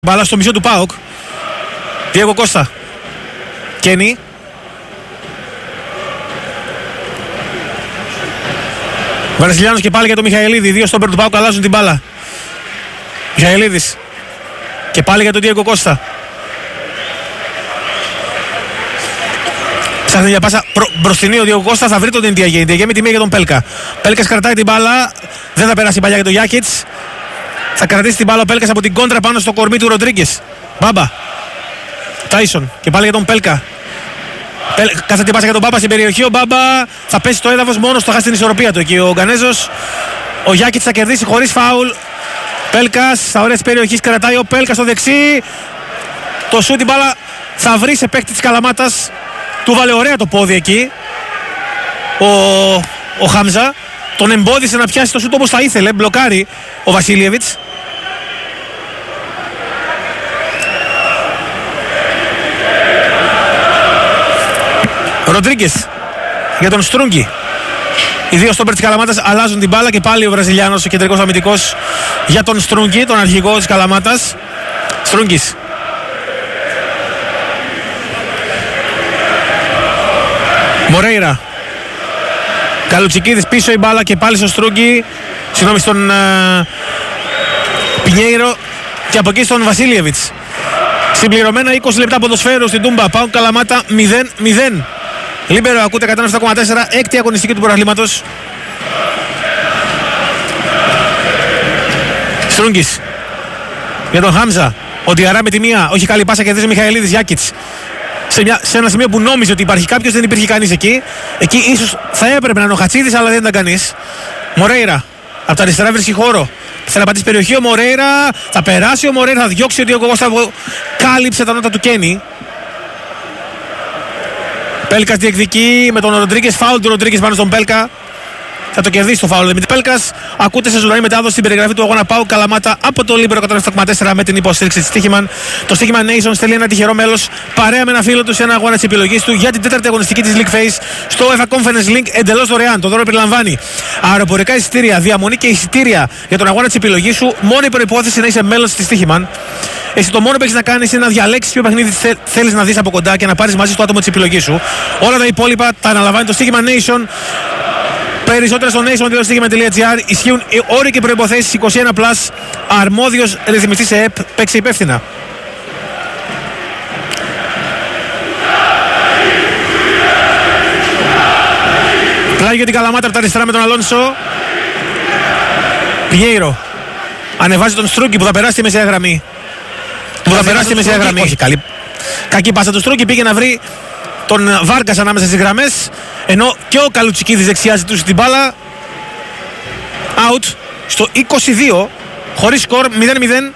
Μπάλα στο μισό του ΠΑΟΚ. Διέγκο Κώστα. Κένι. Βραζιλιάνος και πάλι για τον Μιχαηλίδη. Δύο στόπερ του ΠΑΟΚ αλλάζουν την μπάλα. Μιχαηλίδης. Και πάλι για τον Διέγκο Κώστα. Ψάχνει για πάσα μπροστινή ο Διέγκο Κώστα. Θα βρει τον Ντιαγέ. Ντιαγέ με τη μία για τον Πέλκα. Πέλκας κρατάει την μπάλα. Δεν θα περάσει η παλιά για τον Γιάκιτς. Θα κρατήσει την μπάλα ο Πέλκας από την κόντρα πάνω στο κορμί του Ροντρίγκες. Μπάμπα. Τάισον. Και πάλι για τον Πέλκα. Κάθε την πάσα για τον Μπάμπα στην περιοχή. Ο Μπάμπα θα πέσει στο έδαφος μόνος. Θα χάσει την ισορροπία του εκεί ο Γκανέζος. Ο Γιάκιτς θα κερδίσει χωρίς φάουλ. Πέλκας στα ωραία της περιοχής κρατάει ο Πέλκας στο δεξί. Το σούτ, την μπάλα θα βρει σε παίκτη της Καλαμάτας. Του βάλε ωραία το πόδι εκεί ο Χάμζα. Τον εμπόδισε να πιάσει το σούτ όπως θα ήθελε. Μπλοκάρει ο Βασίλιεβιτς. Ροντρίγκες για τον Στρούγκι. Οι δύο στόπερ της Καλαμάτας αλλάζουν την μπάλα. Και πάλι ο Βραζιλιάνος, ο κεντρικός αμυντικός, για τον Στρούγκι, τον αρχηγό της Καλαμάτας. Στρούγκης. Μορέιρα. Καλουτσικίδης πίσω η μπάλα και πάλι στο Στρούγκι. Συγγνώμη, στον Πινιέιρο. Και από εκεί στον Βασίλιεβιτς. Συμπληρωμένα 20 λεπτά ποδοσφαίρου στην Τούμπα. Πάουν Καλαμάτα 0-0. Λίμπερο, ακούτε 107,4. Έκτη αγωνιστική του πρωταθλήματος. Στρούγκης για τον Χάμζα. Ο Διαρά με τη μία. Όχι καλή πάσα, κερδίζει ο Μιχαηλίδης. Γιάκιτς. Σε ένα σημείο που νόμιζε ότι υπάρχει κάποιος, δεν υπήρχε κανείς εκεί. Εκεί ίσως θα έπρεπε να είναι ο Χατσίδης, αλλά δεν ήταν κανείς. Μορέιρα. Από τα αριστερά βρίσκει χώρο. Θέλει να πατήσει περιοχή ο Μορέιρα. Θα περάσει ο Μορέιρα, θα διώξει ο Διέγκο Κώστα. Κάλυψε τα νότα του Κένι. Πέλκας διεκδικεί με τον Ροντρίγκες. Φάουλ του Ροντρίγκες πάνω στον Πέλκα. Θα το κερδίσει το φάουλ Δημήτρη Πέλκας. Ακούτε σε ζωντανή μετάδοση στην περιγραφή του αγώνα ΠΑΟΚ Καλαμάτα από το Λίμπερο 107,4 με την υποστήριξη της Στοίχημαν. Το Στοίχημαν Nation στέλνει ένα τυχερό μέλος παρέα με ένα φίλο του σε ένα αγώνα της επιλογής του για την τέταρτη αγωνιστική της League Phase στο UEFA Conference Link εντελώς δωρεάν. Το δώρο περιλαμβάνει αεροπορικά εισιτήρια, διαμονή και εισιτήρια για τον αγώνα της επιλογής σου. Μόνο η προϋπόθεση να είσαι μέλος της Στοίχημαν. Εσύ το μόνο που έχεις να κάνεις είναι να διαλέξεις ποιο παιχνίδι θέλεις να δεις από κοντά και να πάρεις μαζί στο άτομο της επιλογής σου. Όλα τα υπόλοιπα τα αναλαμβάνει το Στοίχημαν Nation. Περισσότερα στο nation.gr. Ισχύουν οι όροι και προϋποθέσεις 21+. Αρμόδιος ρυθμιστής ΕΕΠ. Παίξε υπεύθυνα. Πλάγιο για την Καλαμάτα από τα αριστερά με τον Αλόνσο. Πιέιρο. Ανεβάζει τον Στρούγκι που θα περάσει τη μεσαία γραμμή. Όχι, καλή. Κακή πάσα του Στρούγκι. Πήγε να βρει τον Βάρκας ανάμεσα στις γραμμές. Ενώ και ο Καλουτσικίδης δεξιά ζητούσε την μπάλα. Out στο 22. Χωρίς σκορ 0-0.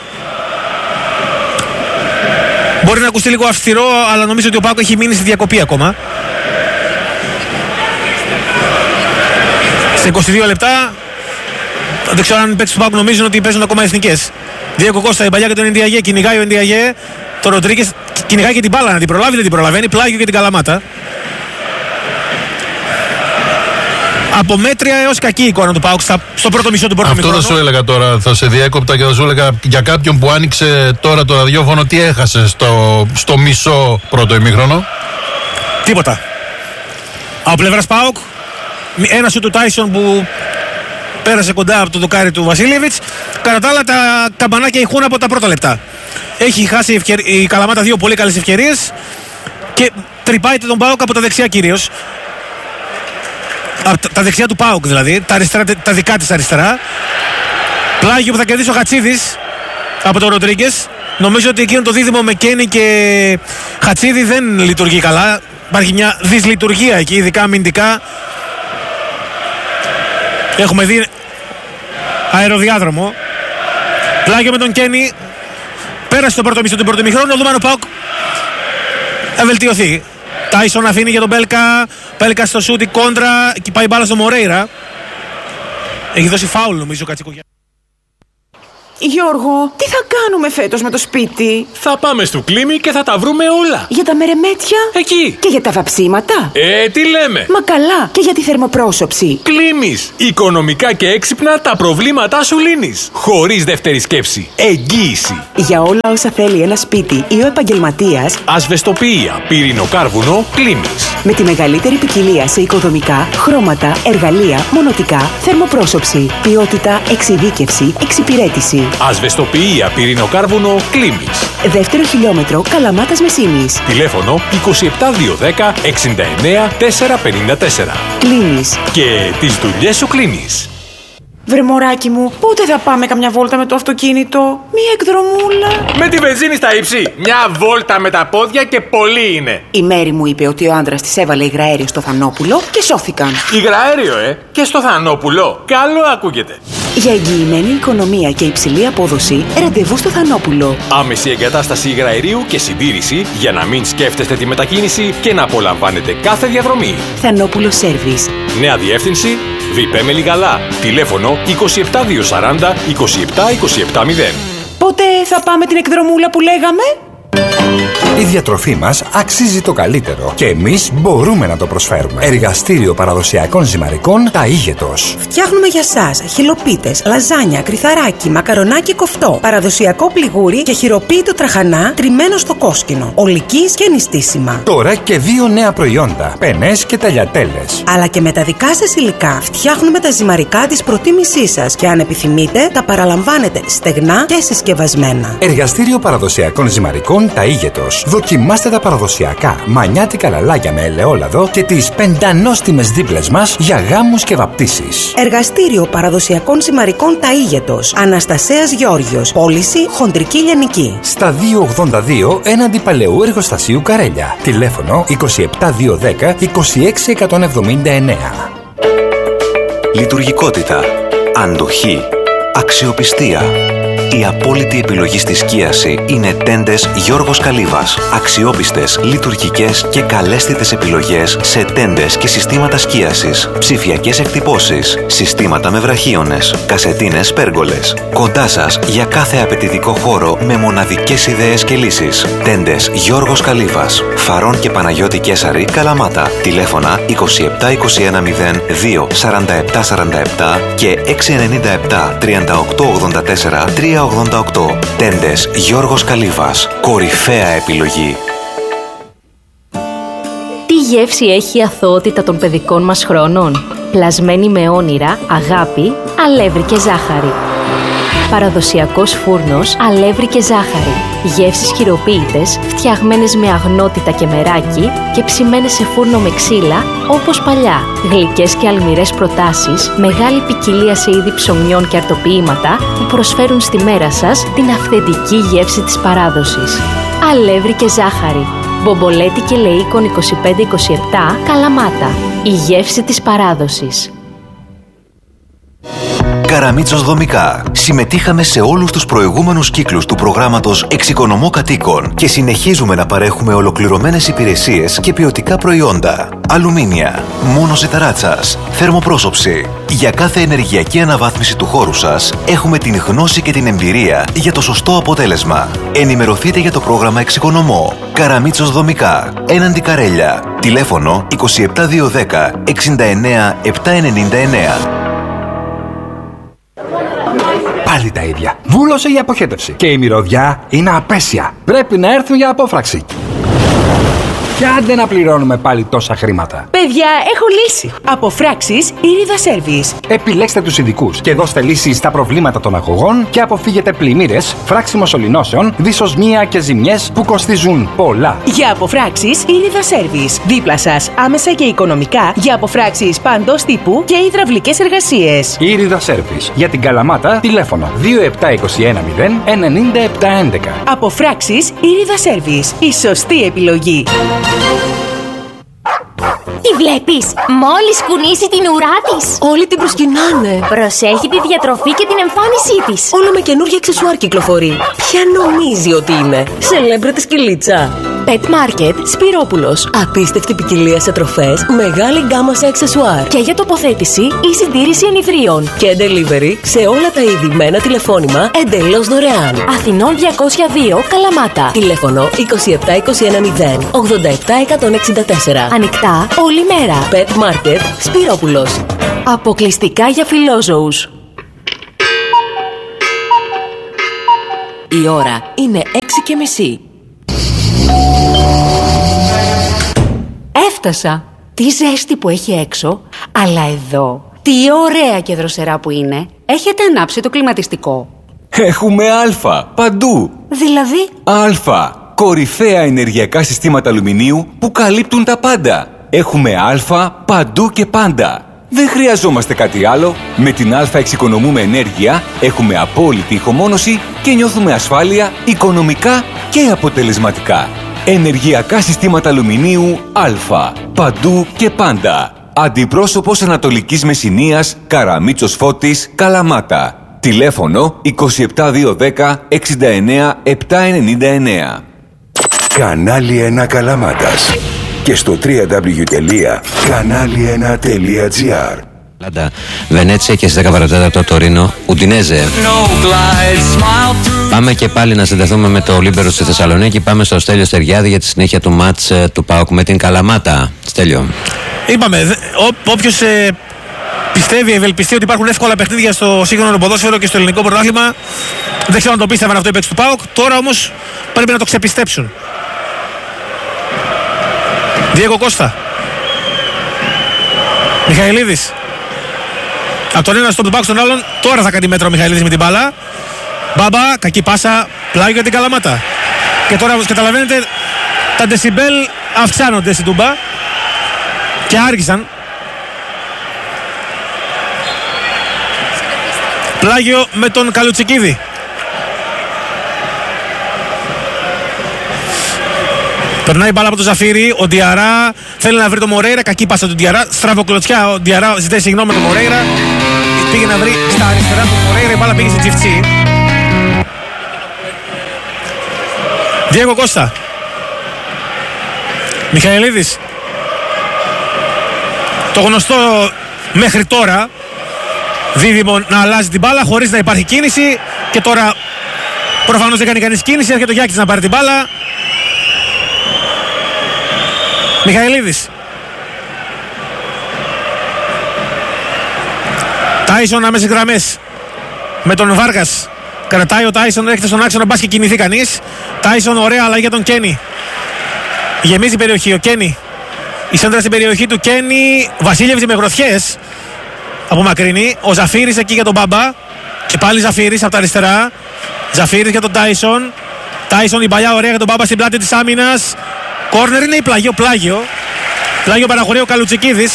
Μπορεί να ακουστεί λίγο αυστηρό, αλλά νομίζω ότι ο ΠΑΟΚ έχει μείνει στη διακοπή ακόμα. Σε 22 λεπτά. Δεν ξέρω αν οι παίκτες του ΠΑΟΚ νομίζουν ότι παίζουν ακόμα εθνικές. Διέγκο Κώστα, η παλιά και τον Ντιαγέ. Κυνηγάει ο Ντιαγέ. Το Ροντρίγκες κυνηγάει και την μπάλα να την προλάβει, δεν την προλαβαίνει. Πλάγιο για την Καλαμάτα. Από μέτρια έως κακή εικόνα του ΠΑΟΚ στο πρώτο μισό του πρώτου μηχρόνου. Αυτό σου έλεγα τώρα. Θα σε διέκοπτα και θα σου έλεγα για κάποιον που άνοιξε τώρα το ραδιόφωνο, τι έχασε στο μισό πρώτο ημίχρονο. Τίποτα. Από πλευράς ΠΑΟΚ, ένα σου του Τάισον που πέρασε κοντά από το δοκάρι του Βασίλιεβιτς. Κατά τα άλλα, τα καμπανάκια ηχούν από τα πρώτα λεπτά. Έχει χάσει η Καλαμάτα δύο πολύ καλές ευκαιρίες και τρυπάει τον ΠΑΟΚ από τα δεξιά κυρίως. Τα δεξιά του ΠΑΟΚ δηλαδή, τα δικά της αριστερά. Πλάγιο που θα κερδίσει ο Χατσίδης από τον Ροντρίγκες. Νομίζω ότι εκείνο το δίδυμο με Κένι και Χατσίδη δεν λειτουργεί καλά. Υπάρχει μια δυσλειτουργία εκεί, ειδικά αμυντικά. Έχουμε δει αεροδιάδρομο. Πλάγιο με τον Κένι. Πέρασε το πρώτο μισό του πρώτου ημιχρόνου. Να δούμε αν ο ΠΑΟΚ θα βελτιωθεί. Τάισον αφήνει για τον Πέλκα. Πέλκα στο σούτι κόντρα. Και πάει μπάλα στο Μορέιρα. Έχει δώσει φάουλ νομίζω ο Κατσικογιάννης. Γιώργο, τι θα κάνουμε φέτος με το σπίτι? Θα πάμε στο Κλίμι και θα τα βρούμε όλα. Για τα μερεμέτια? Εκεί. Και για τα βαψίματα? Τι λέμε. Μα καλά, και για τη θερμοπρόσωψη. Κλίμις. Οικονομικά και έξυπνα τα προβλήματά σου λύνεις. Χωρίς δεύτερη σκέψη. Εγγύηση. Για όλα όσα θέλει ένα σπίτι ή ο επαγγελματίας, Ασβεστοποιία, πυρηνοκάρβουνο, Κλίμις. με τη μεγαλύτερη ποικιλία σε οικοδομικά, χρώματα, εργαλεία, μονοτικά, θερμοπρόσωψη, ποιότητα, εξειδίκευση, εξυπηρέτηση. Ασβεστοποιία, πυρηνοκάρβουνο, Κλίμις. Δεύτερο χιλιόμετρο Καλαμάτας Μεσίνης. Τηλέφωνο 27210 69 454. Κλείνεις. Και τις δουλειές σου κλείνεις. Βρε μωράκι μου, πότε θα πάμε καμιά βόλτα με το αυτοκίνητο? Μία εκδρομούλα. Με τη βενζίνη στα ύψη. Μια βόλτα με τα πόδια και πολύ είναι. Η Μέρη μου είπε ότι ο άντρας της έβαλε υγραέριο στο Θανόπουλο και σώθηκαν. Υγραέριο, και στο Θανόπουλο. Καλό ακούγεται. Για εγγυημένη οικονομία και υψηλή απόδοση, ραντεβού στο Θανόπουλο. Άμεση εγκατάσταση υγραερίου και συντήρηση για να μην σκέφτεστε τη μετακίνηση και να απολαμβάνετε κάθε διαδρομή. Θανόπουλο Σέρβις. Νέα διεύθυνση Βιπέ Μελιγαλά. Τηλέφωνο 27240 27270. Πότε θα πάμε την εκδρομούλα που λέγαμε? Η διατροφή μας αξίζει το καλύτερο και εμείς μπορούμε να το προσφέρουμε. Εργαστήριο παραδοσιακών ζυμαρικών Ταΐγετος. Φτιάχνουμε για σας χυλοπίτες, λαζάνια, κρυθαράκι, μακαρονάκι κοφτό, παραδοσιακό πληγούρι και χειροποίητο τραχανά τριμμένο στο κόσκινο, ολικής και νηστίσιμα. Τώρα και 2 νέα προϊόντα, πενές και ταλιατέλες. Αλλά και με τα δικά σας υλικά φτιάχνουμε τα ζυμαρικά της προτίμησής σας και αν επιθυμείτε τα παραλαμβάνετε στεγνά και συσκευασμένα. Εργαστήριο παραδοσιακών ζυμαρικών Ταΐγετος. Δοκιμάστε τα παραδοσιακά μανιάτικα λαλάκια με ελαιόλαδο και τις πεντανόστιμες δίπλες μας για γάμους και βαπτίσεις. Εργαστήριο παραδοσιακών ζυμαρικών Ταΐγετος. Αναστασέας Γεώργιος. Πώληση Χοντρική Λιανική. Στα 282 έναντι Παλαιού Εργοστασίου Καρέλια. Τηλέφωνο 27210 26179. Λειτουργικότητα, αντοχή, αξιοπιστία. Η απόλυτη επιλογή στη σκίαση είναι τέντες Γιώργος Καλύβας. Αξιόπιστες, λειτουργικές και καλέσθητες επιλογές σε τέντες και συστήματα σκίασης, ψηφιακές εκτυπώσεις, συστήματα με βραχίονες, κασετίνες πέργολες. Κοντά σας για κάθε απαιτητικό χώρο με μοναδικές ιδέες και λύσεις. Τέντες Γιώργος Καλύβας. Φαρών και Παναγιώτη Κέσαρη, Καλαμάτα. Τηλέφωνα 27210 24747 και 697 3884 388. Τέντες Γιώργος Καλύβας. Κορυφαία επιλογή. Τι γεύση έχει η αθωότητα των παιδικών μας χρόνων? Πλασμένη με όνειρα, αγάπη, αλεύρι και ζάχαρη. Παραδοσιακός φούρνος, αλεύρι και ζάχαρη. Γεύσεις χειροποίητες, φτιαγμένες με αγνότητα και μεράκι και ψημένες σε φούρνο με ξύλα, όπως παλιά. Γλυκές και αλμυρές προτάσεις, μεγάλη ποικιλία σε είδη ψωμιών και αρτοποιήματα που προσφέρουν στη μέρα σας την αυθεντική γεύση της παράδοσης. Αλεύρι και ζάχαρη. Μπομπολέτη και Λεΐκον 2527, Καλαμάτα. Η γεύση της παράδοσης. Καραμίτσος Δομικά. Συμμετείχαμε σε όλους τους προηγούμενους κύκλους του προγράμματος Εξοικονομώ Κατοίκων και συνεχίζουμε να παρέχουμε ολοκληρωμένες υπηρεσίες και ποιοτικά προϊόντα. Αλουμίνια, μόνωση ταράτσας, θερμοπρόσωψη. Για κάθε ενεργειακή αναβάθμιση του χώρου σας έχουμε την γνώση και την εμπειρία για το σωστό αποτέλεσμα. Ενημερωθείτε για το πρόγραμμα Εξοικονομώ. Καραμίτσος Δομικά. Έναντι Καρέλια. Τηλέφωνο 27210 69 799. Πάλι τα ίδια. Βούλωσε η αποχέτευση. Και η μυρωδιά είναι απέσια. Πρέπει να έρθουν για απόφραξη. Και άντε να πληρώνουμε πάλι τόσα χρήματα. Παιδιά, έχω λύση. Αποφράξεις Ήριδα Service. Επιλέξτε τους ειδικούς και δώστε λύσεις στα προβλήματα των αγωγών και αποφύγετε πλημμύρες, φράξιμο σωληνώσεων, δυσοσμία και ζημιές που κοστίζουν πολλά. Για αποφράξεις Ήριδα Service. Δίπλα σας, άμεσα και οικονομικά, για αποφράξεις παντός τύπου και υδραυλικές εργασίες. Ήριδα Service. Για την Καλαμάτα, τηλέφωνο 27210 9711. Αποφράξεις Ήριδα Service. Η σωστή επιλογή. Τη βλέπεις? Μόλις κουνήσει την ουρά της, όλοι την προσκυνάνε. Προσέχει τη διατροφή και την εμφάνισή της. Όλο με καινούργια αξεσουάρ κυκλοφορεί. Ποια νομίζει ότι είναι? Σελέμπρε τη σκυλίτσα. Pet Market Σπυρόπουλος. Απίστευτη ποικιλία σε τροφές, μεγάλη γκάμα σε αξεσουάρ. Και για τοποθέτηση ή συντήρηση ενιδρίων. Και delivery σε όλα τα είδη με ένα τηλεφώνημα εντελώς δωρεάν. Αθηνών 202 Καλαμάτα. Τηλέφωνο 27210 87164. Ανοιχτά όλη μέρα. Pet Market Σπυρόπουλος. Αποκλειστικά για φιλόζωους. Η ώρα είναι 6:30. Έφτασα. Τι ζέστη που έχει έξω, αλλά εδώ τι ωραία και δροσερά που είναι. Έχετε ανάψει το κλιματιστικό? Έχουμε Α παντού. Δηλαδή? Α. Κορυφαία ενεργειακά συστήματα αλουμινίου που καλύπτουν τα πάντα. Έχουμε Α παντού και πάντα. Δεν χρειαζόμαστε κάτι άλλο. Με την Α εξοικονομούμε ενέργεια, έχουμε απόλυτη ηχομόνωση και νιώθουμε ασφάλεια οικονομικά και αποτελεσματικά. Ενεργειακά συστήματα αλουμινίου Α. Παντού και πάντα. Αντιπρόσωπος Ανατολικής Μεσσηνίας, Καραμίτσος Φώτης, Καλαμάτα. Τηλέφωνο 27210 69 799. Κανάλι 1 Καλαμάτας. Και στο www.kanali1.gr. Βενέτσια και στις 10 παρατέταρτο Τωρίνο, Ουντινέζε. Πάμε και πάλι να συνδεθούμε με το Λίμπερο στη Θεσσαλονίκη. Πάμε στο Στέλιο Στεριάδη για τη συνέχεια του μάτς του ΠΑΟΚ με την Καλαμάτα. Στέλιο. Είπαμε, όποιος πιστεύει, ευελπιστεί ότι υπάρχουν εύκολα παιχνίδια στο σύγχρονο ποδόσφαιρο και στο ελληνικό πρωτάθλημα, δεν ξέρω αν το πίστευαν αυτό οι παίκτες του ΠΑΟΚ. Τώρα όμως πρέπει να το ξεπιστέψουν. Διέγκο Κώστα. Μιχαηλίδης. Από τον ένα στον ΠΑΟΚ στον άλλον. Τώρα θα κάνει μέτρο ο Μιχαηλίδης με την μπάλα. Μπάμπα, κακή πάσα, πλάγιο για την Καλαμάτα. Και τώρα όπως καταλαβαίνετε τα ντεσιμπέλ αυξάνονται στην Τούμπα. Και άργησαν. Πλάγιο με τον Καλουτσικίδη. Περνάει μπάλα από τον Ζαφύρι. Ο Διαρά θέλει να βρει τον Μορέιρα. Κακή πάσα του Διαρά. Στραβοκλωτσιά. Ο Διαρά ζητάει συγγνώμη με τον Μορέιρα. Πήγε να βρει στα αριστερά του Μορέιρα. Η μπάλα πήγε σε Τζιφτσί. Διέγκο Κώστα. Μιχαηλίδης. Το γνωστό μέχρι τώρα δίδυμο να αλλάζει την μπάλα χωρίς να υπάρχει κίνηση. Και τώρα προφανώς δεν κάνει κανείς κίνηση. Έρχεται ο Γιάκης να πάρει την μπάλα. Μιχαηλίδης. Τάισον άμεσες γραμμές με τον Βάργας. Κρατάει ο Τάισον, έρχεται στον άξονα, μπας και κινηθεί κανείς. Τάισον, ωραία αλλαγή για τον Κένι. Γεμίζει η περιοχή ο Κένι. Η σέντρα στην περιοχή του Κένι. Βασίλευση με γροθιές από μακρινή. Ο Ζαφύρης εκεί για τον Μπάμπα. Και πάλι Ζαφύρης από τα αριστερά. Ζαφύρης για τον Τάισον. Τάισον η παλιά ωραία για τον Μπάμπα στην πλάτη της άμυνας. Κόρνερ είναι ή πλάγιο. Πλάγιο παραχωρεί ο Καλουτσικίδης.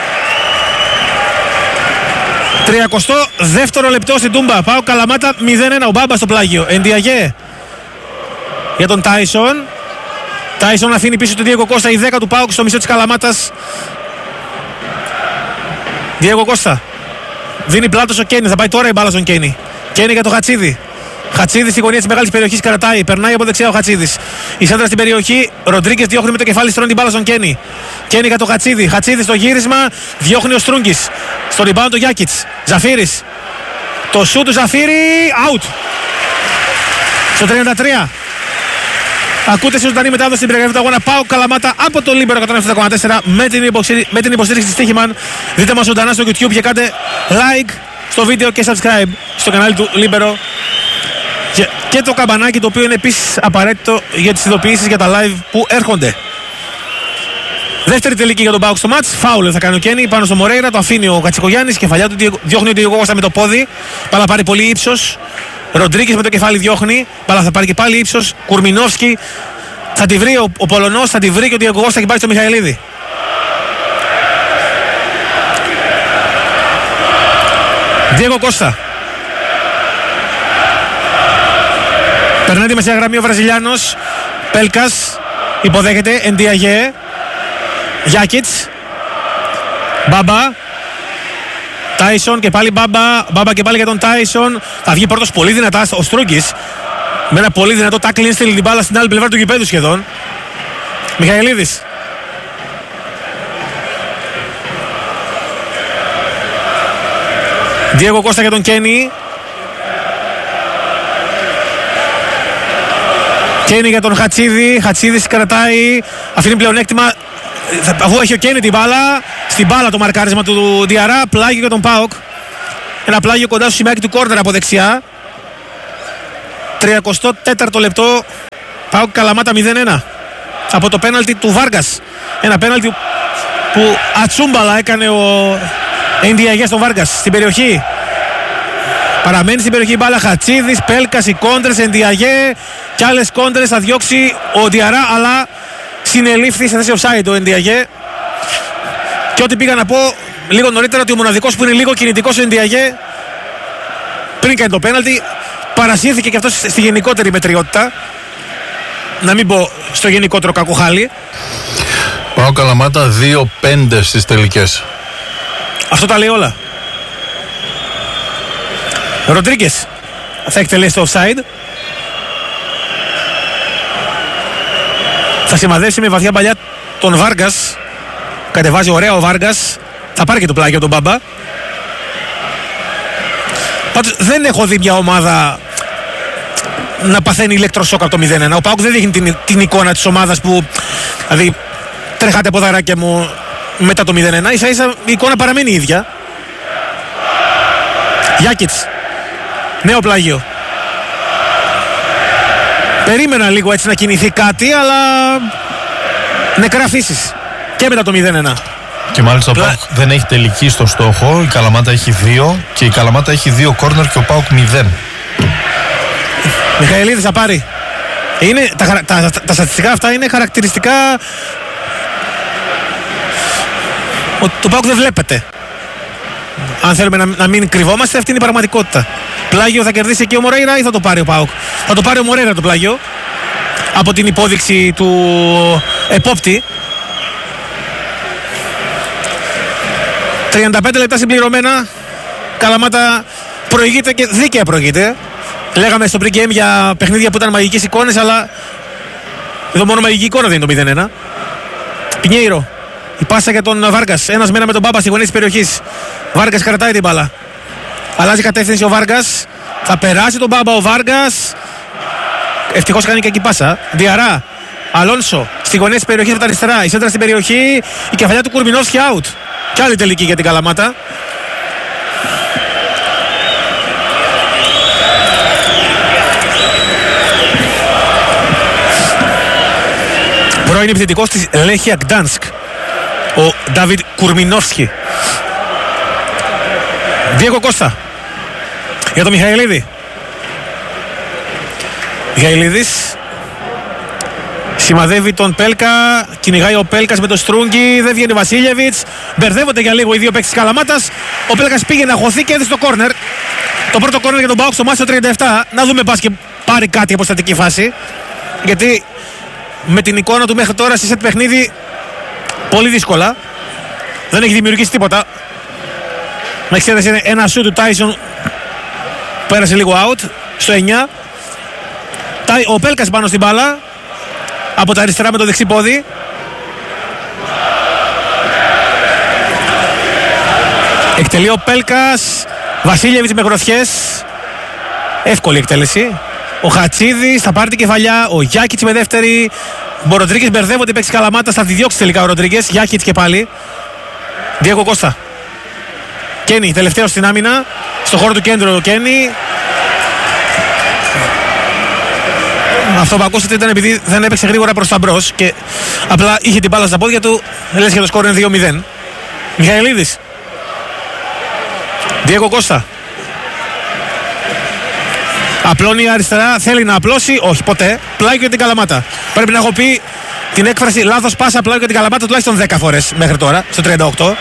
32ο λεπτό στην Τούμπα. Πάω Καλαμάτα 0-1. Ο Μπάμπα στο πλάγιο. Εντιαγέ για τον Τάισον. Τάισον αφήνει πίσω του Διέγκο Κώστα. Η 10 του Πάουκ στο μισό της Καλαμάτας. Διέγκο Κώστα. Δίνει πλάτος ο Κένι. Θα πάει τώρα η μπάλα στον Κένι. Κένι για το Χατσίδη. Χατσίδης στη γωνία της μεγάλης περιοχής κρατάει. Περνάει από δεξιά ο Χατσίδης. Η σέντρα στην περιοχή. Ροντρίγκες διώχνει με το κεφάλι, στρώνει την μπάλα στον Κένι. Κένι για το Χατσίδη. Χατσίδης στο γύρισμα. Διώχνει ο Στρούγκης. Στο rebound το Γιάκιτς. Ζαφύρης. Το σούτ του Ζαφύρη. Out. Στο 33. Ακούτε σε ζωντανή μετάδοση στην περιγραφή του αγώνα ΠΑΟΚ Καλαμάτα από το Λίμπερο 107,4 με την υποστήριξη της Στίχημαν. Δείτε μας ζωντανά στο YouTube και κάντε like στο βίντεο και subscribe στο κανάλι του Λίμπερο. Και το καμπανάκι, το οποίο είναι επίσης απαραίτητο για τις ειδοποιήσεις για τα live που έρχονται. Δεύτερη τελική για τον ΠΑΟΚ στο μάτς. Φάουλ θα κάνει ο Κένι πάνω στο Μορέιρα. Το αφήνει ο Κατσικογιάννης. Κεφαλιά του διώχνει ο Διέγκο Κώστα με το πόδι. Πάλα πάρει πολύ ύψος. Ροντρίγκες με το κεφάλι διώχνει. Πάλα θα πάρει και πάλι ύψος. Κουρμινόφσκι. Θα τη βρει ο Πολωνός. Θα τη βρει και ο Διέγκο Κώστα και πάει στο Μιχαηλίδη. Διέγκο Κώστα. Περνάει τη μεσαία γραμμή ο Βραζιλιάνος. Πέλκας. Υποδέχεται. Εντιαγέ. Γιάκιτς. Μπάμπα. Τάισον και πάλι Μπάμπα. Μπάμπα και πάλι για τον Τάισον. Θα βγει πρώτος πολύ δυνατά ο Στρούγκης. Με ένα πολύ δυνατό τάκλιν, στείλει την μπάλα στην άλλη πλευρά του γηπέδου σχεδόν. Μιχαηλίδης. Διέγκο Κώστα για τον Κένι. Κένι για τον Χατσίδη. Χατσίδης κρατάει. Αφήνει πλεονέκτημα. Αφού έχει ο Κένι την μπάλα. Στην μπάλα το μαρκάρισμα του Διαρά. Πλάγιο για τον ΠΑΟΚ. Ένα πλάγιο κοντά στο σημαίακι του κόρνερ από δεξιά. 34ο λεπτό. ΠΑΟΚ Καλαμάτα 0-1. Από το πέναλτι του Βάργας. Ένα πέναλτι που ατσούμπαλα έκανε ο Ενδιαγέ στον Βάργας στην περιοχή. Παραμένει στην περιοχή η μπάλα. Χατσίδης, Πέλκας, οι κόντρες, Ενδιαγέ και άλλες κόντρες θα διώξει ο Διαρά, αλλά συνελήφθη σε θέση offside ο Ενδιαγέ. Και ό,τι πήγα να πω λίγο νωρίτερα, ότι ο μοναδικός που είναι λίγο κινητικός ο Ενδιαγέ πριν κάνει το πέναλτι παρασύρθηκε και αυτός στη γενικότερη μετριότητα. Να μην πω στο γενικότερο κακοχάλι. Πάω Καλαμάτα 2-5 στις τελικές. Αυτό τα λέει όλα. Ροντρίγκες θα εκτελέσει το offside. Θα σημαδεύσει με βαθιά παλιά τον Βάργας. Κατεβάζει ωραία ο Βάργας. Θα πάρει και το πλάγιο τον Μπάμπα. Πάντως δεν έχω δει μια ομάδα να παθαίνει ηλεκτροσόκ από το 0-1. Ο ΠΑΟΚ δεν δείχνει την εικόνα της ομάδας που, δηλαδή, τρέχατε ποδαράκια μου μετά το 0-1. Ίσα ίσα η εικόνα παραμένει η ίδια. Γιάκιτς. Νέο πλάγιο. Περίμενα λίγο έτσι να κινηθεί κάτι, αλλά νεκρά φύσης. Και μετά το 0-1. Και μάλιστα ο ΠΑΟΚ δεν έχει τελική στο στόχο. Η Καλαμάτα έχει 2 και η Καλαμάτα έχει 2 κόρνερ και ο ΠΑΟΚ 0. Μιχαηλίδης θα πάρει. Είναι, τα στατιστικά αυτά είναι χαρακτηριστικά. Το ΠΑΟΚ δεν βλέπετε. Αν θέλουμε να μην κρυβόμαστε, αυτή είναι η πραγματικότητα. Πλάγιο θα κερδίσει εκεί ο Μορέιρα ή θα το πάρει ο ΠΑΟΚ? Θα το πάρει ο Μορέιρα το πλάγιο, από την υπόδειξη του επόπτη. 35 λεπτά συμπληρωμένα. Καλαμάτα προηγείται και δίκαια προηγείται. Λέγαμε στο pre-game για παιχνίδια που ήταν μαγικές εικόνες, αλλά εδώ μόνο μαγική εικόνα δεν είναι το 0-1. Πινιέιρο. Η πάσα για τον Βάργας. Ένας μένα με τον Μπάμπα στη γωνία της περιοχής. Βάργας κρατάει την μπάλα. Αλλάζει κατεύθυνση ο Βάργας. Θα περάσει τον Μπάμπα ο Βάργας. Ευτυχώς κάνει και εκεί πάσα. Διαρά. Αλόνσο. Στη γωνία της περιοχής από τα αριστερά. Η σέντρα στην περιοχή. Η κεφαλιά του Κουρμινόφσκι out. Κι άλλη τελική για την Καλαμάτα. Πρώην επιθετικός της Λέχια Γκτάνσκ, ο Ντάβιντ Κουρμινόφσκι. Διέγκο Κώστα για τον Μιχαηλίδη. Μιχαηλίδης σημαδεύει τον Πέλκα. Κυνηγάει ο Πέλκας με τον Στρούγκι. Δεν βγαίνει ο Βασίλεβιτς. Μπερδεύονται για λίγο οι δύο παίκτες της Καλαμάτας. Ο Πέλκας πήγε να χωθεί και έδειξε το κόρνερ. Το πρώτο κόρνερ για τον ΠΑΟΚ στο μάτι 37. Να δούμε πας και πάρει κάτι από στατική φάση. Γιατί με την εικόνα του μέχρι τώρα σε σετ παιχνίδι πολύ δύσκολα. Δεν έχει δημιουργήσει τίποτα. Με εξαίρεση ένα σου του Τάισον, πέρασε λίγο out στο 9. Ο Πέλκας πάνω στην μπάλα από τα αριστερά με το δεξί πόδι. Εκτελεί ο Πέλκας. Βασίλεβιτς με γροθιές. Εύκολη εκτέλεση. Ο Χατσίδης θα πάρει την κεφαλιά. Ο Γιάκιτς με δεύτερη. Ο Ροντρίγκες μπερδεύονται οι παίκτες Καλαμάτας. Θα τη διώξει τελικά ο Ροντρίγκες. Γιάκιτς και πάλι. Διέγκο Κώστα. Κένι τελευταίο στην άμυνα. Στο χώρο του κέντρου ο Κένι. Αυτό που ακούσατε ήταν επειδή δεν έπαιξε γρήγορα προς τα μπρος και απλά είχε την μπάλα στα πόδια του. Λες και το σκόρ είναι 2-0. Μιχαηλίδης. Διέγκο Κώστα. Απλώνει αριστερά, θέλει να απλώσει, όχι ποτέ. Πλάγιο για την Καλαμάτα. Πρέπει να έχω πει την έκφραση λάθος πάσα πλάγιο για την Καλαμάτα τουλάχιστον 10 φορές μέχρι τώρα, στο 38.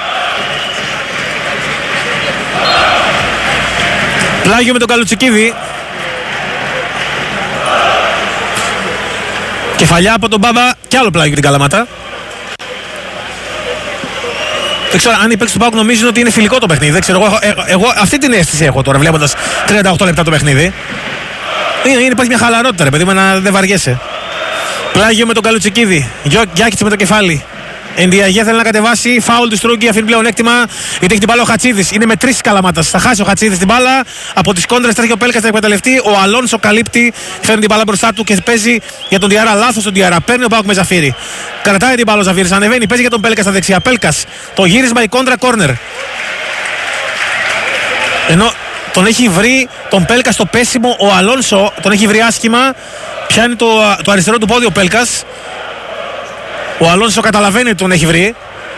Πλάγιο με τον Καλουτσικίδη. Κεφαλιά από τον Μπάμπα και άλλο πλάγιο για την Καλαμάτα. Δεν ξέρω αν οι παίκτες του ΠΑΟΚ νομίζουν ότι είναι φιλικό το παιχνίδι. Δεν ξέρω, εγώ αυτή την αίσθηση έχω τώρα βλέποντας 38 λεπτά το παιχνίδι. Υπάρχει μια χαλαρότητα, ρε παιδί μου, να δεν βαριέσαι. Πλάγιο με τον Καλουτσικίδη. Γιάκητς με το κεφάλι. Ενδιαγέ θέλει να κατεβάσει. Φάουλ του Στρούγκη. Αφήνει πλέον έκτημα. Γιατί έχει την μπάλα ο Χατσίδης. Είναι με 3 Καλαμάτας. Θα χάσει ο Χατσίδης την μπάλα. Από τις κόντρες τρέχει ο Πέλκας να εκμεταλλευτεί. Ο Αλόνσο καλύπτει. Φέρνει την μπάλα μπροστά του και παίζει για τον Διαρά. Λάθος τον Διαρά. Παίρνει ο Πάοκ με Ζαφύρι. Κρατάει την μπάλα ο Ζαφύρης. Ανεβαίνει. Παίζει για τον Πέλκα στα δεξιά. Πέλκας. Το γύρισμα η κόντρα κόρνερ. Ενώ τον έχει βρει τον Πέλκα στο πέσιμο ο Αλόνσο. Τον έχει βρει άσχημα. Πιάνει το αριστερό του πόδι ο Πέλκας. Ο Αλόνσο καταλαβαίνει ότι τον έχει βρει.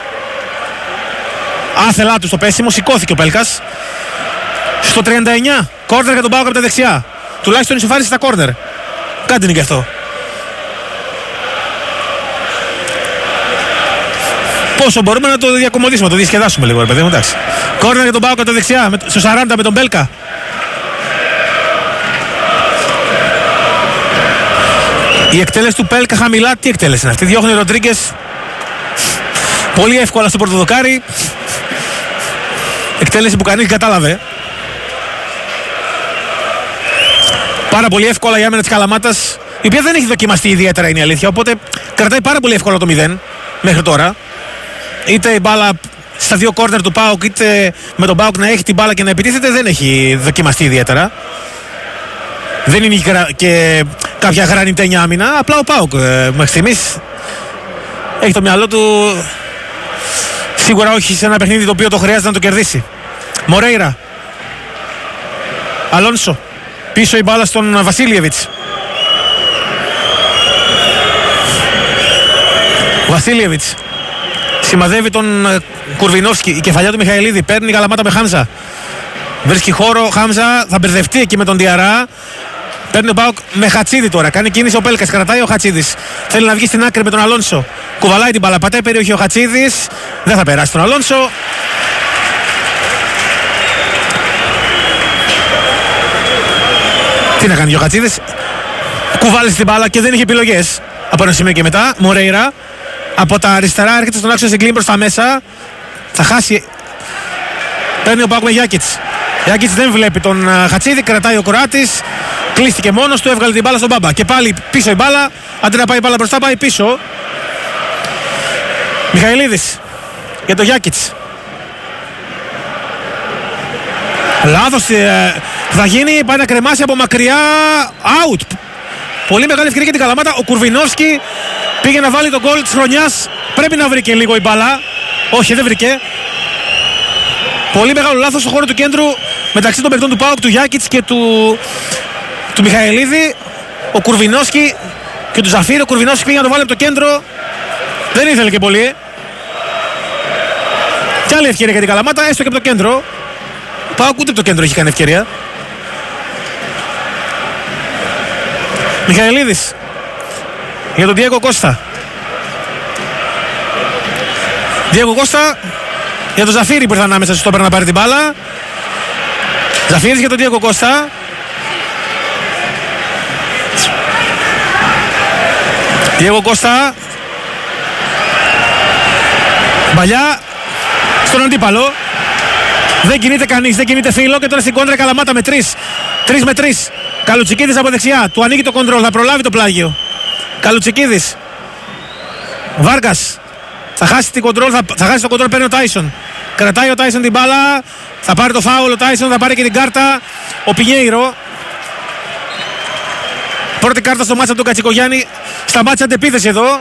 Άθελά του στο πέσιμο. Σηκώθηκε ο Πέλκας. Στο 39. Κόρνερ για τον Πάοκ από τα δεξιά. Τουλάχιστον ισοφάρισε στα κόρνερ. Κάντε είναι και αυτό. Πόσο μπορούμε να το διακομωδήσουμε, να το διασκεδάσουμε λίγο, ρε παιδί μου, εντάξει. Κόρνερ για τον Πάοκ από τα δεξιά. Στο 40 με τον Πέλκα. Η εκτέλεση του Πέλκα χαμηλά. Τι εκτέλεση είναι αυτή? Διώχνει ο Ροντρίγκες πολύ εύκολα στο πορτοδοκάρι. Εκτέλεση που κανείς κατάλαβε. Πάρα πολύ εύκολα η άμυνα της Καλαμάτας, η οποία δεν έχει δοκιμαστεί ιδιαίτερα, είναι η αλήθεια. Οπότε κρατάει πάρα πολύ εύκολα το 0 μέχρι τώρα. Είτε η μπάλα στα 2 κόρνερ του ΠΑΟΚ, είτε με τον ΠΑΟΚ να έχει την μπάλα και να επιτίθεται, δεν έχει δοκιμαστεί ιδιαίτερα. Δεν είναι και κάποια γρανιτένια άμυνα. Απλά ο ΠΑΟΚ μέχρι στιγμής έχει το μυαλό του σίγουρα όχι σε ένα παιχνίδι το οποίο το χρειάζεται να το κερδίσει. Μορέιρα. Αλόνσο. Πίσω η μπάλα στον Βασίλιεβιτς. Βασίλιεβιτς σημαδεύει τον Κουρβινόφσκι. Η κεφαλιά του Μιχαηλίδη. Παίρνει η Καλαμάτα με Χάμζα. Βρίσκει χώρο. Χάμζα θα μπερδευτεί εκεί με τον Διαρά. Παίρνει ο Πάοκ με Χατσίδη τώρα. Κάνει κίνηση ο Πέλκας. Κρατάει ο Χατσίδης. Θέλει να βγει στην άκρη με τον Αλόνσο. Κουβαλάει την μπάλα. Πατάει περιοχή ο Χατσίδης. Δεν θα περάσει τον Αλόνσο. Τι να κάνει ο Χατσίδης? Κουβάλει την μπάλα και δεν είχε επιλογές. Από ένα σημείο και μετά. Μορέιρα από τα αριστερά έρχεται στον άξονα συγκλίνει προς τα μέσα. Θα χάσει. Παίρνει ο Πάοκ με Γιάκητς. Γιάκητς δεν βλέπει τον Χατσίδη. Κρατάει ο Κοράτης. Κλείστηκε μόνος του. Έβγαλε την μπάλα στον Μπάμπα. Και πάλι πίσω η μπάλα. Αντί να πάει η μπάλα μπροστά, πάει πίσω. Μιχαηλίδης για τον Γιάκητς. Λάθος θα γίνει. Πάει να κρεμάσει από μακριά. Out. Πολύ μεγάλη ευκαιρία για την Καλαμάτα. Ο Κουρβινόφσκι πήγε να βάλει τον γκολ της χρονιάς. Πρέπει να βρει και λίγο η μπάλα. Όχι, δεν βρήκε. Πολύ μεγάλο λάθος στο χώρο του κέντρου μεταξύ των παιχτών του ΠΑΟΚ, του Γιάκητς και του Μιχαηλίδη. Ο Κουρβινόφσκι και του Ζαφύρη. Ο Κουρβινόφσκι πήγε να το βάλει από το κέντρο. Δεν ήθελε και πολύ. Και άλλη ευκαιρία για την Καλαμάτα, έστω και από το κέντρο. Ο ΠΑΟΚ ούτε από το κέντρο έχει κάνει ευκαιρία. Μιχαηλίδης για τον Διέγκο Κώστα. Διέγκο Κώστα για τον Ζαφύρη που ήρθε ανάμεσα στο στόπερ να πάρει την μπάλα. Ζαφύρης για τον Διέγκο Κώστα. Διέγκο Κώστα. Μπαλιά στον αντίπαλο. Δεν κινείται κανείς, δεν κινείται φίλο και τώρα στην κόντρα Καλαμάτα με 3. 3 με 3. Καλουτσικίδης από δεξιά. Του ανοίγει το κοντρόλ, θα προλάβει το πλάγιο. Καλουτσικίδης. Βάργας. Θα χάσει την κοντρόλ, θα χάσει το κοντρόλ, παίρνει ο Τάισον. Κρατάει ο Τάισον την μπάλα. Θα πάρει το φάουλ ο Τάισον, θα πάρει και την κάρτα. Ο Πινιέιρο. Πρώτη κάρτα στο μάτσα από τον Κατσικογιάννη. Σταμάτησε αντεπίθεση εδώ.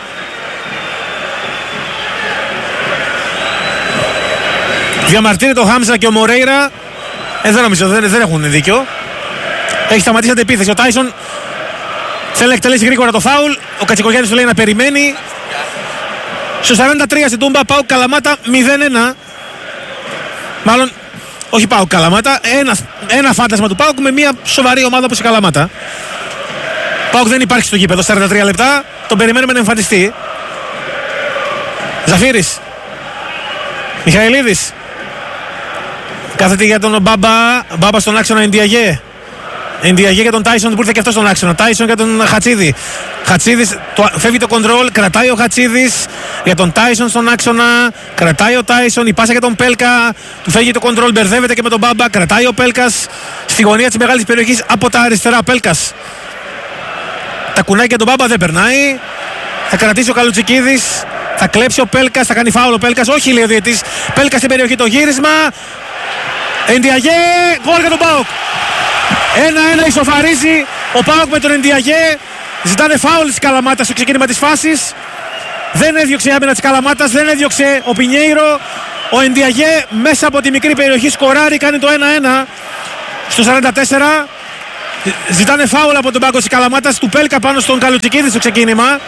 Διαμαρτύρεται ο Χάμζα και ο Μορέιρα. Δεν νομίζω, δεν έχουν δίκιο. Έχει σταματήσει αντεπίθεση. Ο Τάισον θέλει να εκτελέσει γρήγορα το φάουλ. Ο Κατσικογιάννης του λέει να περιμένει. Στο 43 στην Τούμπα, ΠΑΟΚ Καλαμάτα 0-1. Μάλλον, όχι ΠΑΟΚ Καλαμάτα. Ένα φάντασμα του ΠΑΟΚ με μια σοβαρή ομάδα όπως η Καλαμάτα. ΠΑΟΚ δεν υπάρχει στο γήπεδο 43 λεπτά. Τον περιμένουμε να εμφανιστεί. Ζαφύρης. Μιχαηλίδης. Κάθεται για τον Μπάμπα. Μπάμπα στον άξονα Ενδιαγέ. Ενδιαγέ για τον Τάισον που ήρθε και αυτό στον άξονα. Τάισον για τον Χατσίδη. Χατσίδης φεύγει το κοντρόλ. Κρατάει ο Χατσίδης για τον Τάισον στον άξονα. Κρατάει ο Τάισον. Η πάσα για τον Πέλκα. Του φεύγει το κοντρόλ. Μπερδεύεται και με τον Μπάμπα. Κρατάει ο Πέλκας στη γωνία της μεγάλης περιοχής από τα αριστερά. Πέλκας. Τα κουνάκια του Μπάμπα δεν περνάει. Θα κρατήσει ο Καλουτσικίδης. Θα κλέψει ο Πέλκας. Θα κάνει φάουλ ο Πέλκας. Όχι, λέει ο διαιτητής. Πέλκας στην περιοχή. Το γύρισμα. Εντιαγέ. Γκολ για τον ΠΑΟΚ. 1-1 ισοφαρίζει ο ΠΑΟΚ με τον Εντιαγέ. Ζητάνε φάουλ της Καλαμάτας στο ξεκίνημα της φάσης. Δεν έδιωξε η άμυνα της Καλαμάτας. Δεν έδιωξε ο Πινιέιρο. Ο Εντιαγέ μέσα από τη μικρή περιοχή σκοράρει. Κάνει το 1-1 στο 44. Ζητάνε φάουλ από τον πάγκο της Καλαμάτας. Του Πέλκα πάνω στον Καλουτσικίδη στο ξεκίνημα.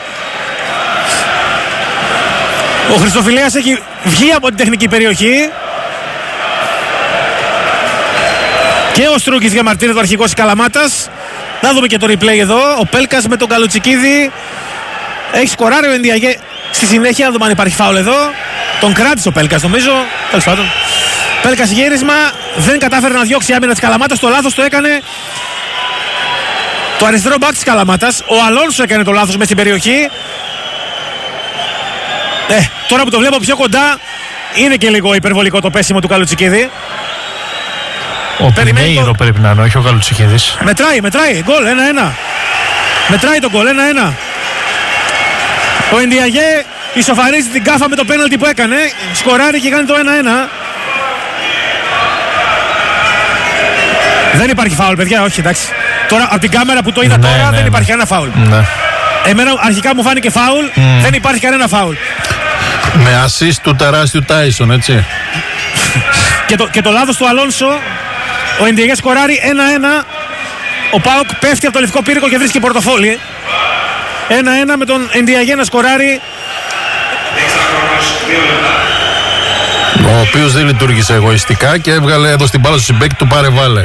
Ο Χριστοφιλέας έχει βγει από την τεχνική περιοχή. Και ο Στρούγκης διαμαρτύρεται, ο αρχηγός της Καλαμάτας. Να δούμε και το replay εδώ. Ο Πέλκας με τον Καλουτσικίδη. Έχει σκοράρει ο Εντιαγέ. Στη συνέχεια να δούμε αν υπάρχει φάουλ εδώ. Τον κράτησε ο Πέλκας νομίζω. Τέλος πάντων. Πέλκας γύρισμα. Δεν κατάφερε να διώξει η άμυνα της Καλαμάτας. Το λάθος το έκανε το αριστερό μπακ της Καλαμάτας. Ο Αλόνσο έκανε το λάθος μέσα στην περιοχή. Τώρα που το βλέπω πιο κοντά, είναι και λίγο υπερβολικό το πέσιμο του Καλουτσικίδη. Ο Πινέιρο πρέπει να είναι, όχι ο Καλουτσικίδης. Μετράει. Γκολ 1-1. Μετράει το γκολ 1-1. Ο Εντιαγέ ισοφαρίζει την κάφα με το πέναλτι που έκανε. Σκοράρει και κάνει το 1-1. Δεν υπάρχει φάουλ, παιδιά, όχι, εντάξει. Τώρα από την κάμερα που το είδα τώρα δεν υπάρχει κανένα φάουλ. Ναι. Εμένα αρχικά μου φάνηκε φάουλ, δεν υπάρχει κανένα φάουλ. Με assist του τεράστιου Τάισον, έτσι. και το λάθος του Αλόνσο. Ο Εντιαγέ σκοράρει 1-1. Ο ΠΑΟΚ πέφτει από το λευκό πύργο και βρίσκει πορτοφόλι. 1-1 με τον Εντιαγέ να σκοράρει. Ο οποίος δεν λειτουργήσε εγωιστικά και έβγαλε εδώ στην μπάλα στο συμπέκτη του πάρε βάλε.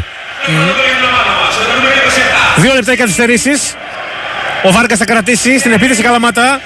2 λεπτά οι καθυστερήσεις. Ο Βάρκας θα κρατήσει στην επίθεση Καλαμάτα.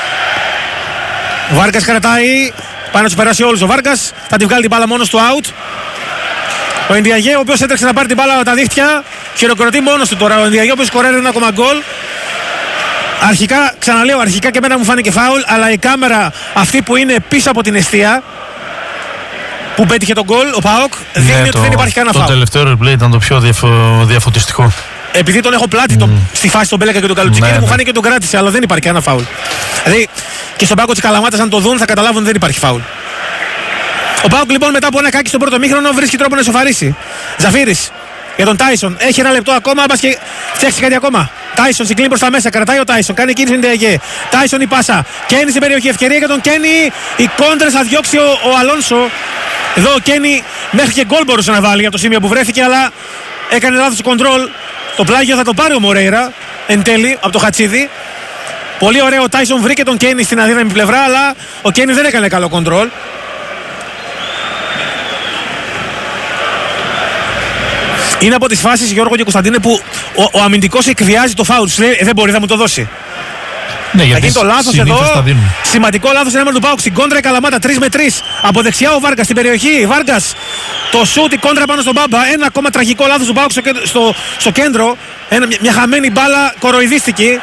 Ο Βάρκας κρατάει. Πάει να τους περάσει όλους ο Βάρκας. Θα τη βγάλει την μπάλα μόνος του out. Ο Εντιαγέ, ο οποίος έτρεξε να πάρει την μπάλα από τα δίχτυα, χειροκροτεί μόνος του τώρα. Ο Εντιαγέ, ο οποίος σκοράρει ένα ακόμα γκολ. Αρχικά, ξαναλέω, αρχικά και εμένα μου φάνηκε φάουλ, αλλά η κάμερα αυτή που είναι πίσω από την εστία που πέτυχε τον γκολ, ο ΠΑΟΚ, δείχνει ότι δεν υπάρχει κανένα φάουλ. Το τελευταίο replay ήταν το πιο διαφωτιστικό. Επειδή τον έχω πλάτη στη φάση τον Μπέλεκα και τον Καλουτσικίδη, μου φάνηκε ότι τον κράτησε, αλλά δεν υπάρχει κανένα φάουλ. Δηλαδή και στον πάγκο της Καλαμάτας, αν το δουν, θα καταλάβουν ότι δεν υπάρχει φάουλ. Ο ΠΑΟΚ λοιπόν μετά από ένα κάκι στον πρώτο μήχρονο βρίσκει τρόπο να ισοφαρίσει. Ζαφύρης για τον Τάισον. Έχει ένα λεπτό ακόμα, μπας και φτιάξει κάτι ακόμα. Τάισον συγκλίνει προς τα μέσα, κρατάει ο Τάισον. Κάνει κίνηση Εντιαγέ. Τάισον η πάσα. Κένι στην περιοχή. Ευκαιρία για τον Κένι. Οι κόντρες θα διώξει ο Αλόνσο. Εδώ ο Κένι μέχρι και γκολ μπορούσε να βάλει για το σημείο που βρέθηκε, αλλά έκανε λάθος κοντρόλ. Το πλάγιο θα το πάρει ο Μορέιρα εν τέλει από το Χατσίδι. Πολύ ωραίο. Ο Τάισον βρήκε τον Κένι στην αδύναμη πλευρά, αλλά ο Κένι δεν έκανε καλό κοντρόλ. Είναι από τις φάσεις, Γιώργο και Κωνσταντίνε, που ο αμυντικός εκβιάζει το φάουλ. Λέει δεν μπορεί να μου το δώσει. Ναι, θα γίνει το λάθος εδώ. Σημαντικό λάθος ενάντια του ΠΑΟΚ. Στην κόντρα η Καλαμάτα 3 με 3. Από δεξιά ο Βάρκας στην περιοχή. Βάρκας το σούτ, η κόντρα πάνω στον Μπάμπα. Ένα ακόμα τραγικό λάθος του ΠΑΟΚ στο κέντρο. Μια χαμένη μπάλα κοροϊδίστηκε.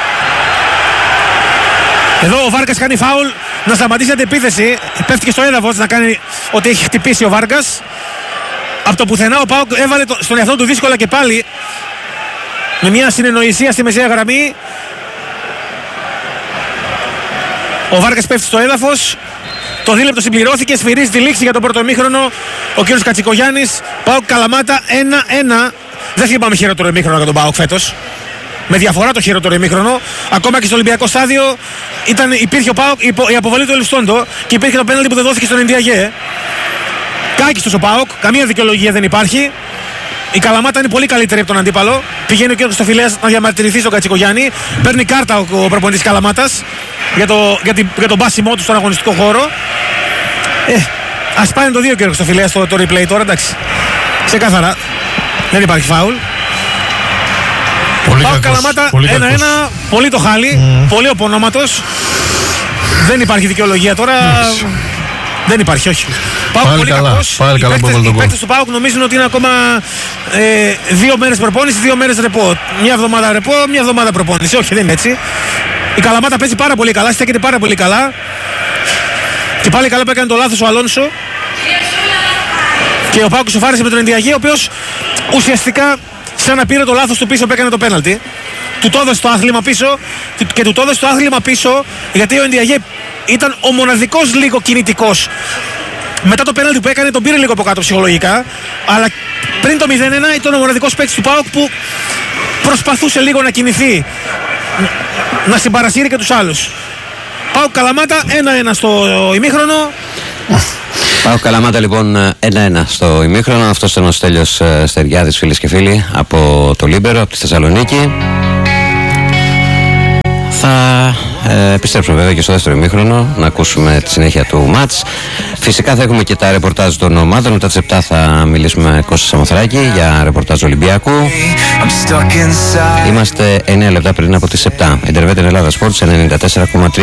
Εδώ ο Βάρκας κάνει φάουλ να σταματήσει την επίθεση. Πέφτει και στο έδαφος να κάνει ότι έχει χτυπήσει ο Βάρκας. Από το πουθενά ο ΠΑΟΚ έβαλε στον εαυτό του δύσκολα και πάλι με μια συνεννοησία στη μεσαία γραμμή. Ο Βάρκας πέφτει στο έδαφος. Το δίλεπτο συμπληρώθηκε. Σφυρίζει τη λήξη για τον πρώτο ημίχρονο ο κύριος Κατσικογιάννης. ΠΑΟΚ Καλαμάτα 1-1. Δεν θυμάμαι χειρότερο ημίχρονο για τον ΠΑΟΚ φέτος. Με διαφορά το χειρότερο ημίχρονο. Ακόμα και στο Ολυμπιακό στάδιο υπήρχε ο ΠΑΟΚ, η αποβολή του Ελιστόντο και υπήρχε το πέναλτι που δεν δόθηκε στον Εντιαγέ. Κάκιστος ο ΠΑΟΚ, καμία δικαιολογία δεν υπάρχει. Η Καλαμάτα είναι πολύ καλύτερη από τον αντίπαλο. Πηγαίνει ο κ. Στοφιλέας να διαμαρτυρηθεί στον Κατσικογιάννη. Παίρνει κάρτα ο προπονητής Καλαμάτας για τον πάσιμό του στον αγωνιστικό χώρο. Ας πάνε το 2 κ. Στοφιλέας το replay τώρα, εντάξει. Ξεκάθαρα. Δεν υπάρχει φάουλ. ΠΑΟΚ Καλαμάτα 1-1. Πολύ το χάλι. Πολύ ο πονόματος. Δεν υπάρχει δικαιολογία τώρα. Δεν υπάρχει, όχι. ΠΑΟΚ πολύ κακός. Οι παίκτες του ΠΑΟΚ νομίζουν ότι είναι ακόμα 2 μέρες προπόνηση, 2 μέρες ρεπό. Μια εβδομάδα ρεπό, μια εβδομάδα προπόνηση. Όχι, δεν είναι έτσι. Η Καλαμάτα παίζει πάρα πολύ καλά, στέκεται πάρα πολύ καλά. Και πάλι καλά που έκανε το λάθος ο Αλόνσο. Και ο ΠΑΟΚ σοφάρισε με τον Εντιαγέ, ο οποίος ουσιαστικά σαν να πήρε το λάθος του πίσω που έκανε το πέναλτι. του το έδωσε το άθλημα πίσω και του το έδωσε το άθλημα πίσω γιατί ο Ndiaye ήταν ο μοναδικός λίγο κινητικός. Μετά το πέναλτι που έκανε τον πήρε λίγο από κάτω ψυχολογικά, αλλά πριν το 0-1 ήταν ο μοναδικός παίκτης του ΠΑΟΚ που προσπαθούσε λίγο να κινηθεί, να συμπαρασύρει και τους άλλους. ΠΑΟΚ Καλαμάτα 1-1 στο ημίχρονο. ΠΑΟΚ Καλαμάτα λοιπόν 1-1 στο ημίχρονο. Αυτός ήταν ο Στέλιος Στεριάδης, φίλες και φίλοι, από το Λίμπερο, από τη Θεσσαλονίκη. Θα επιστρέψουμε βέβαια και στο δεύτερο ημίχρονο να ακούσουμε τη συνέχεια του μάτς. Φυσικά θα έχουμε και τα ρεπορτάζ των ομάδων. Μετά τις 7 θα μιλήσουμε με Κώστα Σαμοθράκη για ρεπορτάζ Ολυμπιακού. Είμαστε 9 λεπτά πριν από τις 7. Ιντερβέτεν Ελλάδα Sports 94,3.